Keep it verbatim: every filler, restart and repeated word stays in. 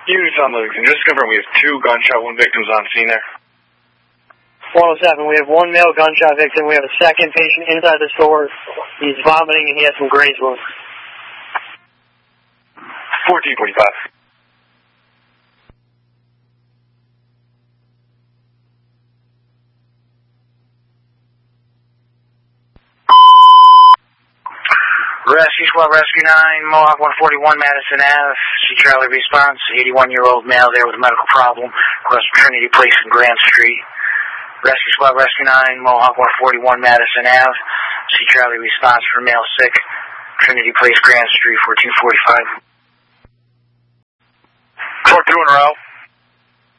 Units on Livingston. Just confirm we have two gunshot wound victims on scene there. one oh seven, we have one male gunshot victim. We have a second patient inside the store. He's vomiting and he has some graze wounds. fourteen forty-five. Rescue Squad, Rescue nine, Mohawk one forty-one, Madison Avenue. See Charlie response. eighty-one-year-old male there with a medical problem. Across from Trinity Place and Grand Street. Rescue Squad, Rescue nine, Mohawk one forty-one, Madison Avenue. See Charlie response for male sick. Trinity Place, Grand Street, fourteen forty-five. Four two in a row.